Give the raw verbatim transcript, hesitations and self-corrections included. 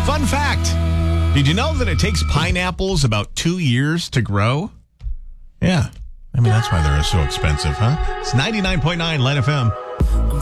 Fun fact. Did you know that it takes pineapples about two years to grow? Yeah. I mean, that's why they're so expensive, huh? It's ninety-nine point nine Len F M.